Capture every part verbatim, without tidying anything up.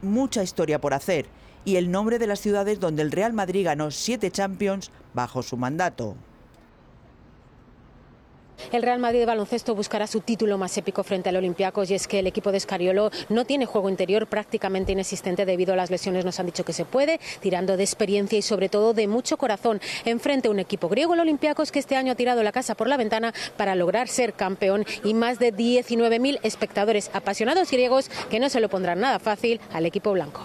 mucha historia por hacer y el nombre de las ciudades donde el Real Madrid ganó siete Champions bajo su mandato. El Real Madrid de baloncesto buscará su título más épico frente al Olympiacos, y es que el equipo de Scariolo no tiene juego interior, prácticamente inexistente debido a las lesiones. Nos han dicho que se puede, tirando de experiencia y sobre todo de mucho corazón. Enfrente a un equipo griego, el Olympiacos, que este año ha tirado la casa por la ventana para lograr ser campeón, y más de diecinueve mil espectadores apasionados griegos que no se lo pondrán nada fácil al equipo blanco.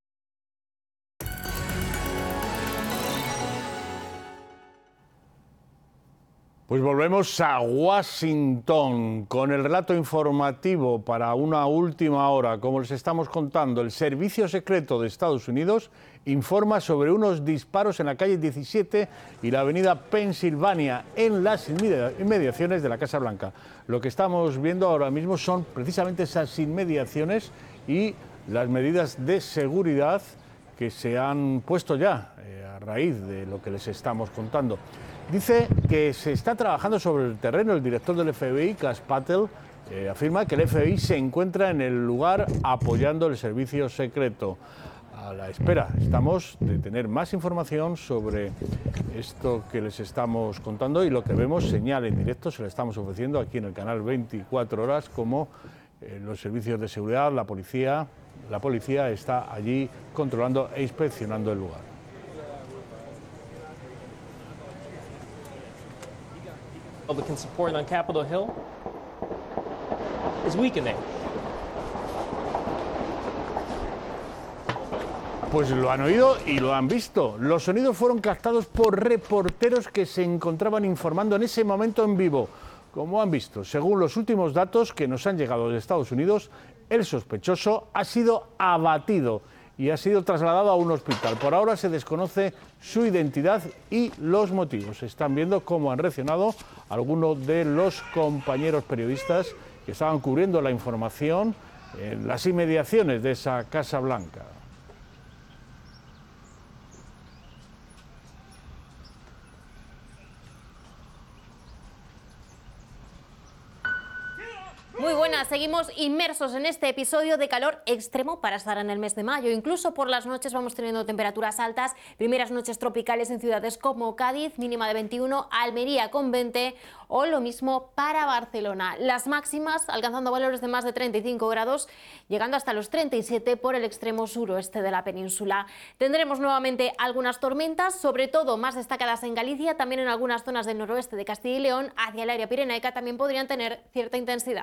Pues volvemos a Washington con el relato informativo para una última hora. Como les estamos contando, el Servicio Secreto de Estados Unidos informa sobre unos disparos en la calle diecisiete y la avenida Pensilvania, en las inmediaciones de la Casa Blanca. Lo que estamos viendo ahora mismo son precisamente esas inmediaciones y las medidas de seguridad que se han puesto ya eh, a raíz de lo que les estamos contando. Dice que se está trabajando sobre el terreno. El director del F B I, Kash Patel, eh, afirma que el F B I se encuentra en el lugar apoyando el servicio secreto. A la espera estamos de tener más información sobre esto que les estamos contando, y lo que vemos, señal en directo, se lo estamos ofreciendo aquí en el canal veinticuatro horas, como eh, los servicios de seguridad, la policía, la policía está allí controlando e inspeccionando el lugar. Republican support on Capitol Hill is weakening. Pues lo han oído y lo han visto. Los sonidos fueron captados por reporteros que se encontraban informando en ese momento en vivo. Como han visto, según los últimos datos que nos han llegado de Estados Unidos, el sospechoso ha sido abatido y ha sido trasladado a un hospital. Por ahora se desconoce su identidad y los motivos. Están viendo cómo han reaccionado algunos de los compañeros periodistas que estaban cubriendo la información en las inmediaciones de esa Casa Blanca. Muy buenas, seguimos inmersos en este episodio de calor extremo para estar en el mes de mayo. Incluso por las noches vamos teniendo temperaturas altas, primeras noches tropicales en ciudades como Cádiz, mínima de veintiuno, Almería con veinte, o lo mismo para Barcelona. Las máximas alcanzando valores de más de treinta y cinco grados, llegando hasta los treinta y siete por el extremo suroeste de la península. Tendremos nuevamente algunas tormentas, sobre todo más destacadas en Galicia, también en algunas zonas del noroeste de Castilla y León. Hacia el área pirenaica también podrían tener cierta intensidad.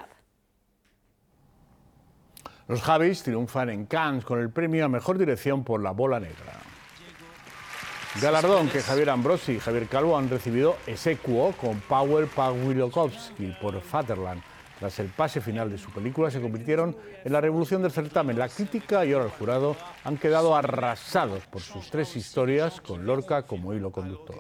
Los Javis triunfan en Cannes con el premio a Mejor Dirección por La Bola Negra. Galardón que Javier Ambrosi y Javier Calvo han recibido ex aequo con Paweł Pawlikowski por Fatherland. Tras el pase final de su película, se convirtieron en la revolución del certamen. La crítica y ahora el jurado han quedado arrasados por sus tres historias, con Lorca como hilo conductor.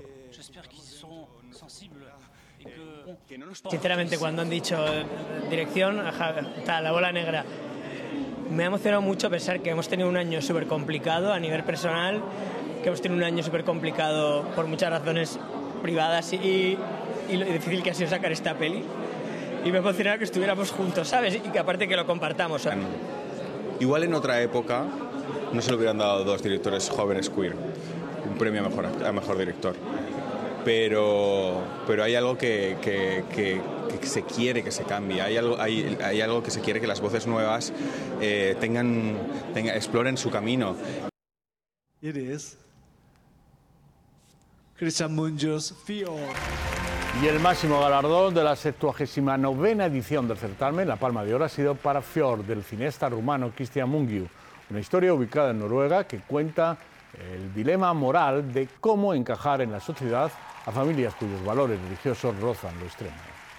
Sinceramente, cuando han dicho dirección, está La Bola Negra, me ha emocionado mucho pensar que hemos tenido un año súper complicado a nivel personal, que hemos tenido un año súper complicado por muchas razones privadas y, y lo difícil que ha sido sacar esta peli. Y me emocionaba que estuviéramos juntos, ¿sabes? Y que aparte que lo compartamos, ¿sabes? Igual en otra época no se le hubieran dado dos directores jóvenes queer un premio a mejor, a mejor director. Pero, pero hay algo que, que, que, que se quiere que se cambie, hay algo, hay, hay algo que se quiere que las voces nuevas eh, tengan, tengan, exploren su camino. It is Christian Mungios Fjord. Y el máximo galardón de la septuagésima novena edición del certamen, la Palma de Oro, ha sido para Fjord, del cineasta rumano Christian Mungiu, una historia ubicada en Noruega que cuenta el dilema moral de cómo encajar en la sociedad a familias cuyos valores religiosos rozan lo extremo.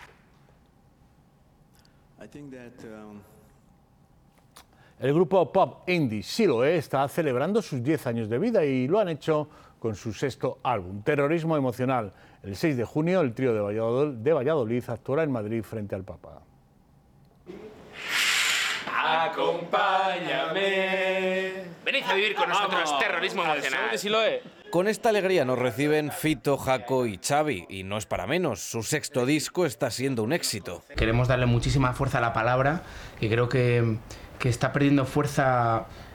El grupo pop indie Siloé está celebrando sus diez años de vida y lo han hecho con su sexto álbum, Terrorismo Emocional. El seis de junio, el trío de Valladolid, de Valladolid actuará en Madrid frente al Papa. Acompáñame. Venid a vivir con nosotros Vamos, Terrorismo Emocional. De Siloé. Con esta alegría nos reciben Fito, Jaco y Xavi, y no es para menos, su sexto disco está siendo un éxito. Queremos darle muchísima fuerza a la palabra, que creo que, que está perdiendo fuerza